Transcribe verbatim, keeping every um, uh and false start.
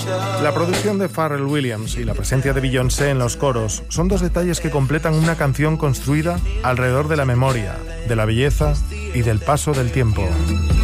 La producción de Pharrell Williams y la presencia de Beyoncé en los coros son dos detalles que completan una canción construida alrededor de la memoria, de la belleza y del paso del tiempo.